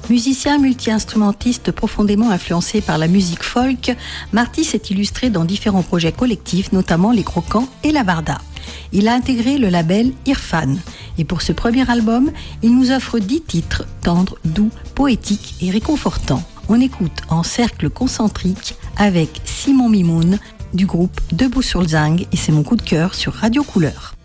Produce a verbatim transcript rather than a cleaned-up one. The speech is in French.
Musicien multi-instrumentiste profondément influencé par la musique folk, Marty s'est illustré dans différents projets collectifs, notamment Les Croquants et La Varda. Il a intégré le label Irfan. Et pour ce premier album, il nous offre dix titres tendres, doux, poétiques et réconfortants. On écoute en cercle concentrique avec Simon Mimoun du groupe Debout sur le Zing et c'est mon coup de cœur sur Radio Couleur.